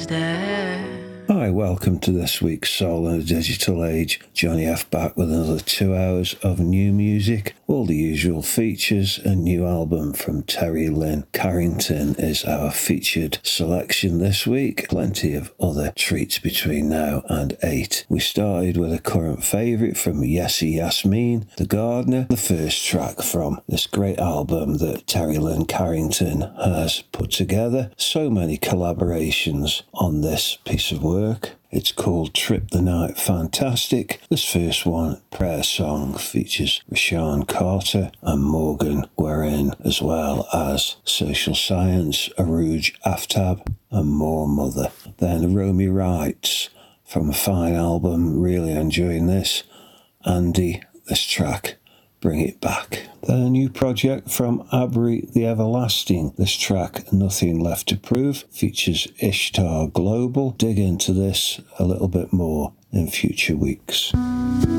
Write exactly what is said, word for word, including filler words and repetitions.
there. Hi, welcome to this week's Soul in a Digital Age. Johnny F back with another two hours of new music. All the usual features. A new album from Terry Lynn Carrington is our featured selection this week. Plenty of other treats between now and eight. We started with a current favourite from Yessie Yasmin, The Gardener, the first track from this great album that Terry Lynn Carrington has put together. So many collaborations on this piece of work. It's called Trip the Night Fantastic. This first one, Prayer Song, features Rashawn Carter and Morgan Guerin, as well as Social Science, Arooj Aftab and More Mother. Then Romy Writes, from a fine album, really enjoying this. Andy, this track, Bring It Back. Then a new project from Abri the Everlasting. This track, Nothing Left to Prove, features Ishtar Global. Dig into this a little bit more in future weeks.